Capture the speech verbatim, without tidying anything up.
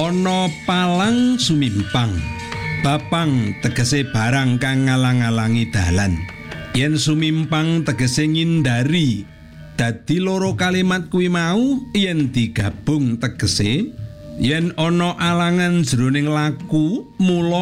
ana palang sumimpang. Papang tegese barang kang ngalang-alangi dalan. Yen sumimpang tegese ngindari. Dadi loro kalimat kuwi mau yen digabung tegese yen ana alangan jroning laku mula